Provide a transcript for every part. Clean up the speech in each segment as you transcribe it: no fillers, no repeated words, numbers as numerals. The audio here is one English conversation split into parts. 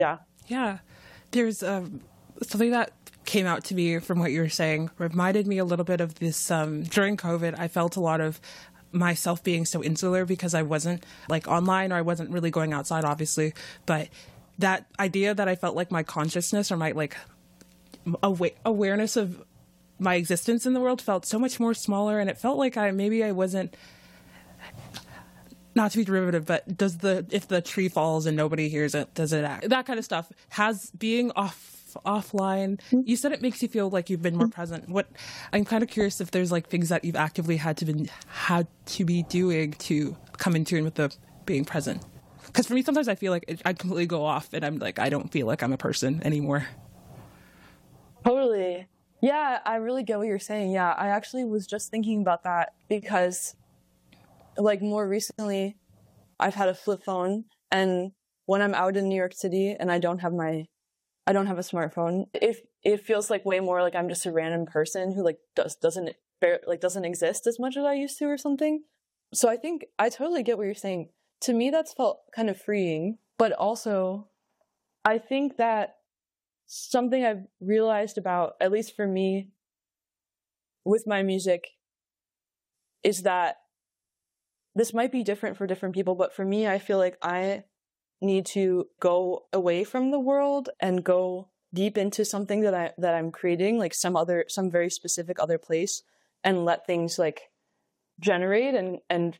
Yeah. Yeah. There's something that came out to me from what you were saying, reminded me a little bit of this. During COVID, I felt a lot of myself being so insular because I wasn't like online, or I wasn't really going outside, obviously. But that idea that I felt like my consciousness or my like awareness of my existence in the world felt so much more smaller, and it felt like I wasn't, not to be derivative, but if the tree falls and nobody hears it, does it act? That kind of stuff. Has being offline, you said it makes you feel like you've been more present. I'm kind of curious if there's like things that you've actively had to be doing to come in tune with the being present. Because for me, sometimes I feel like I completely go off and I'm like, I don't feel like I'm a person anymore. Totally. Yeah, I really get what you're saying. Yeah, I actually was just thinking about that because, like, more recently, I've had a flip phone, and when I'm out in New York City and I don't have a smartphone, it feels like way more like I'm just a random person who like doesn't exist as much as I used to or something. So I think I totally get what you're saying. To me, that's felt kind of freeing, but also I think that something I've realized about, at least for me, with my music, is that this might be different for different people, but for me, I feel like I need to go away from the world and go deep into something that I'm creating, like some very specific other place, and let things like generate and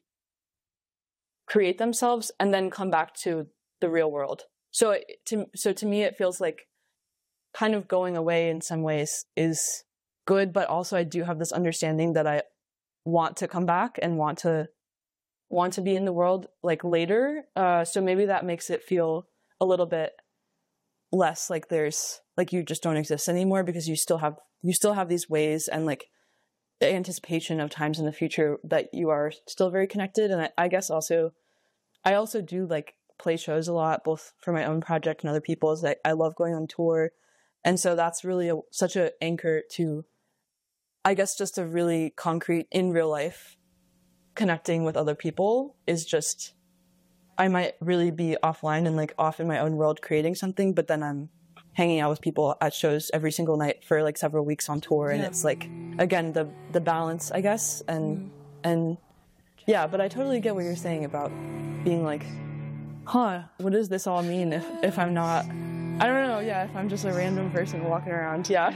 create themselves, and then come back to the real world. So to me, it feels like kind of going away in some ways is good, but also I do have this understanding that I want to come back and want to be in the world like later. So maybe that makes it feel a little bit less like there's like you just don't exist anymore, because you still have these ways and like the anticipation of times in the future that you are still very connected. And I guess also I also do like play shows a lot, both for my own project and other people's. I love going on tour. And so that's really such an anchor to, I guess, just a really concrete, in real life, connecting with other people is just, I might really be offline and like off in my own world creating something, but then I'm hanging out with people at shows every single night for like several weeks on tour. And it's like, again, the balance, I guess. And yeah, but I totally get what you're saying about being like, what does this all mean if I'm not, I don't know, yeah, if I'm just a random person walking around, yeah.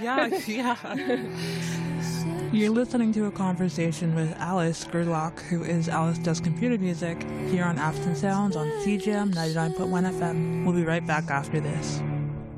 You're listening to a conversation with Alice Gerlach, who is Alice Does Computer Music, here on Afton Sounds on CJAM 99.1 FM. We'll be right back after this.